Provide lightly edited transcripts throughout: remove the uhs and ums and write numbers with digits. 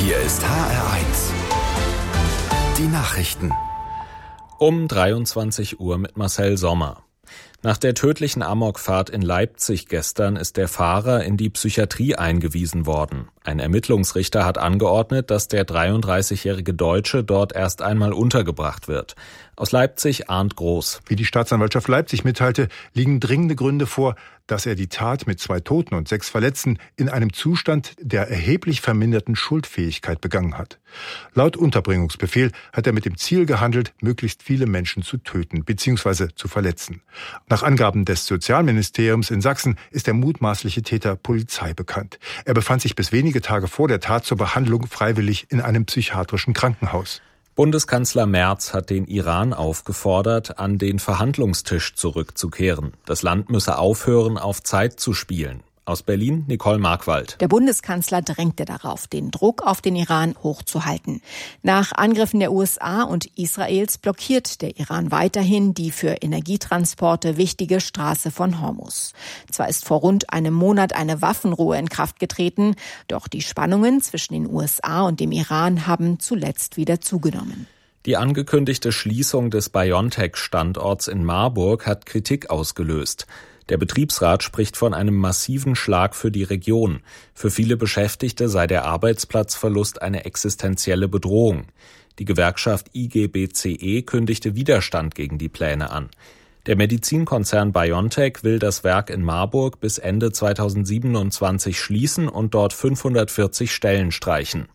Hier ist HR1. Die Nachrichten. Um 23 Uhr mit Marcel Sommer. Nach der tödlichen Amokfahrt in Leipzig gestern ist der Fahrer in die Psychiatrie eingewiesen worden. Ein Ermittlungsrichter hat angeordnet, dass der 33-jährige Deutsche dort erst einmal untergebracht wird. Aus Leipzig Arndt Groß. Wie die Staatsanwaltschaft Leipzig mitteilte, liegen dringende Gründe vor, dass er die Tat mit 2 Toten und 6 Verletzten in einem Zustand der erheblich verminderten Schuldfähigkeit begangen hat. Laut Unterbringungsbefehl hat er mit dem Ziel gehandelt, möglichst viele Menschen zu töten bzw. zu verletzen. Nach Angaben des Sozialministeriums in Sachsen ist der mutmaßliche Täter Polizei bekannt. Er befand sich bis wenige Tage vor der Tat zur Behandlung freiwillig in einem psychiatrischen Krankenhaus. Bundeskanzler Merz hat den Iran aufgefordert, an den Verhandlungstisch zurückzukehren. Das Land müsse aufhören, auf Zeit zu spielen. Aus Berlin Nicole Markwald. Der Bundeskanzler drängte darauf, den Druck auf den Iran hochzuhalten. Nach Angriffen der USA und Israels blockiert der Iran weiterhin die für Energietransporte wichtige Straße von Hormuz. Zwar ist vor rund einem Monat eine Waffenruhe in Kraft getreten, doch die Spannungen zwischen den USA und dem Iran haben zuletzt wieder zugenommen. Die angekündigte Schließung des BioNTech-Standorts in Marburg hat Kritik ausgelöst. Der Betriebsrat spricht von einem massiven Schlag für die Region. Für viele Beschäftigte sei der Arbeitsplatzverlust eine existenzielle Bedrohung. Die Gewerkschaft IGBCE kündigte Widerstand gegen die Pläne an. Der Medizinkonzern BioNTech will das Werk in Marburg bis Ende 2027 schließen und dort 540 Stellen streichen.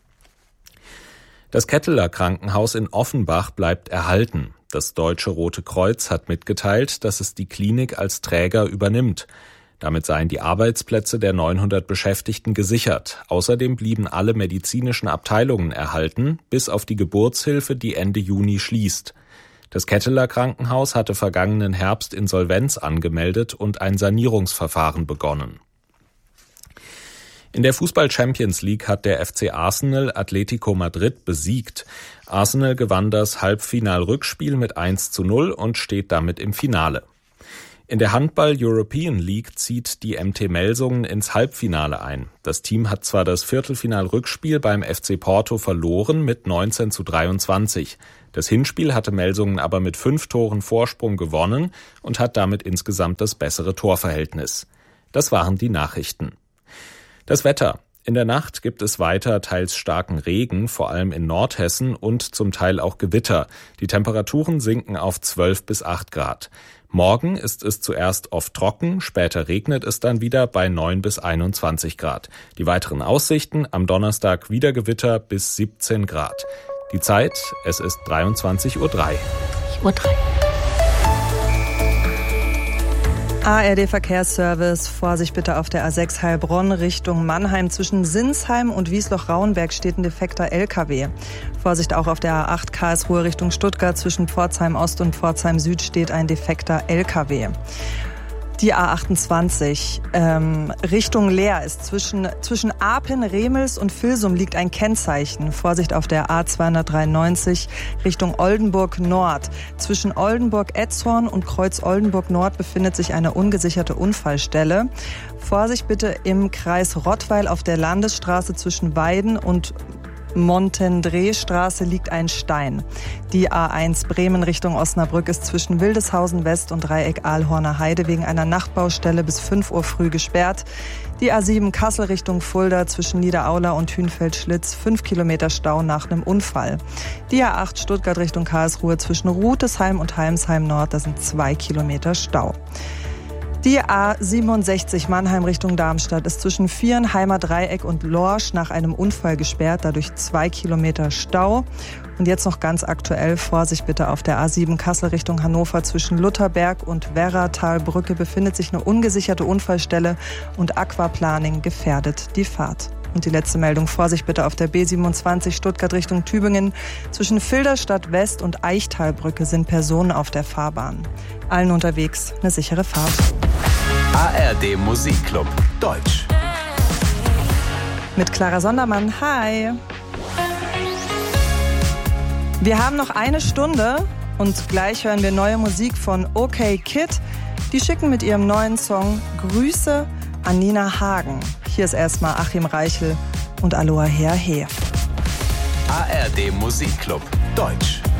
Das Ketteler Krankenhaus in Offenbach bleibt erhalten. Das Deutsche Rote Kreuz hat mitgeteilt, dass es die Klinik als Träger übernimmt. Damit seien die Arbeitsplätze der 900 Beschäftigten gesichert. Außerdem blieben alle medizinischen Abteilungen erhalten, bis auf die Geburtshilfe, die Ende Juni schließt. Das Ketteler Krankenhaus hatte vergangenen Herbst Insolvenz angemeldet und ein Sanierungsverfahren begonnen. In der Fußball-Champions League hat der FC Arsenal Atletico Madrid besiegt. Arsenal gewann das Halbfinal-Rückspiel mit 1:0 und steht damit im Finale. In der Handball-European League zieht die MT Melsungen ins Halbfinale ein. Das Team hat zwar das Viertelfinal-Rückspiel beim FC Porto verloren mit 19:23. Das Hinspiel hatte Melsungen aber mit 5 Toren Vorsprung gewonnen und hat damit insgesamt das bessere Torverhältnis. Das waren die Nachrichten. Das Wetter. In der Nacht gibt es weiter teils starken Regen, vor allem in Nordhessen und zum Teil auch Gewitter. Die Temperaturen sinken auf 12 bis 8 Grad. Morgen ist es zuerst oft trocken, später regnet es dann wieder bei 9 bis 21 Grad. Die weiteren Aussichten: am Donnerstag wieder Gewitter bis 17 Grad. Die Zeit, es ist 23:03 Uhr. ARD Verkehrsservice. Vorsicht bitte auf der A6 Heilbronn Richtung Mannheim. Zwischen Sinsheim und Wiesloch-Rauenberg steht ein defekter LKW. Vorsicht auch auf der A8 Karlsruhe Richtung Stuttgart. Zwischen Pforzheim Ost und Pforzheim Süd steht ein defekter LKW. Die A28 Richtung Leer ist zwischen Apen, Remels und Filsum liegt ein Kennzeichen. Vorsicht auf der A293 Richtung Oldenburg Nord. Zwischen Oldenburg-Etzhorn und Kreuz Oldenburg Nord befindet sich eine ungesicherte Unfallstelle. Vorsicht bitte im Kreis Rottweil auf der Landesstraße zwischen Weiden und Montendrehstraße liegt ein Stein. Die A1 Bremen Richtung Osnabrück ist zwischen Wildeshausen West und Dreieck Aalhorner Heide wegen einer Nachtbaustelle bis 5 Uhr früh gesperrt. Die A7 Kassel Richtung Fulda zwischen Niederaula und Hünfeld-Schlitz 5 Kilometer Stau nach einem Unfall. Die A8 Stuttgart Richtung Karlsruhe zwischen Rutesheim und Heimsheim Nord, das sind 2 Kilometer Stau. Die A67 Mannheim Richtung Darmstadt ist zwischen Vierenheimer Dreieck und Lorsch nach einem Unfall gesperrt, dadurch 2 Kilometer Stau. Und jetzt noch ganz aktuell, Vorsicht bitte auf der A7 Kassel Richtung Hannover zwischen Lutherberg und Werratalbrücke befindet sich eine ungesicherte Unfallstelle und Aquaplaning gefährdet die Fahrt. Und die letzte Meldung, Vorsicht bitte auf der B27 Stuttgart Richtung Tübingen. Zwischen Filderstadt West und Eichtalbrücke sind Personen auf der Fahrbahn. Allen unterwegs eine sichere Fahrt. ARD Musikclub Deutsch. Mit Clara Sondermann. Hi. Wir haben noch eine Stunde und gleich hören wir neue Musik von OK Kid. Die schicken mit ihrem neuen Song Grüße an Nina Hagen. Hier ist erstmal Achim Reichel und Aloha Hea He. ARD Musikclub Deutsch.